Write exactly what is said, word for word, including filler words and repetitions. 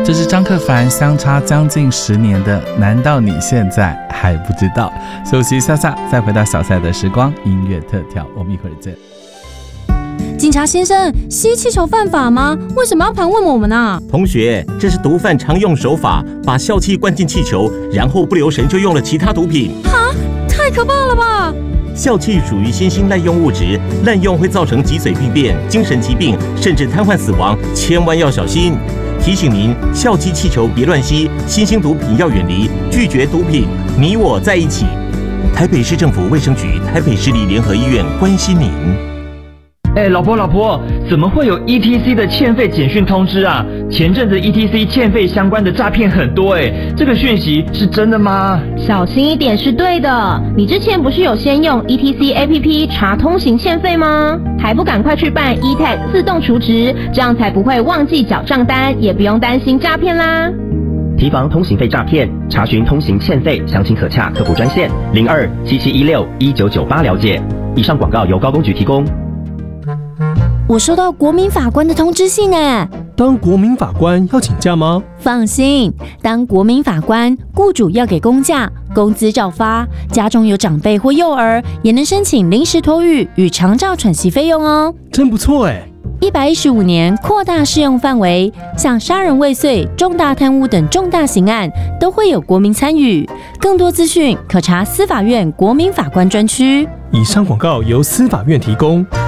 这是张克凡相差将近十年的难道你现在还不知道？休息一下下，再回到小赛的时光音乐特调，我们一会儿见。 警察先生，吸气球犯法吗？为什么要盘问我们啊？ 同学，这是毒贩常用手法，把笑气灌进气球，然后不留神就用了其他毒品。 哈，太可怕了吧！ 笑气属于新兴滥用物质，滥用会造成脊髓病变、精神疾病，甚至瘫痪死亡，千万要小心。提醒您，笑气气球别乱吸，新兴毒品要远离，拒绝毒品，你我在一起。台北市政府卫生局、台北市立联合医院关心您。 哎，老婆老婆，怎么会有 E T C 的欠费简讯通知啊？前阵子 E T C 欠费相关的诈骗很多哎，这个讯息是真的吗？ 小心一点是对的。你之前不是有先用 E T C A P P 查通行欠费吗？还不赶快去办 E T A G 自动储值，这样才不会忘记缴账单，也不用担心诈骗啦。 提防通行费诈骗，查询通行欠费，详情可洽客服专线零二七七一六一九九八了解。以上广告由高工局提供。 我收到国民法官的通知信哎。 当国民法官要请假吗？ 放心，当国民法官，雇主要给公假，工资照发，家中有长辈或幼儿，也能申请临时托育与长照喘息费用哦。 真不错哎！ 一百一十五年扩大适用范围，像杀人未遂、重大贪污等重大刑案都会有国民参与。更多资讯可查司法院国民法官专区。 以上广告由司法院提供。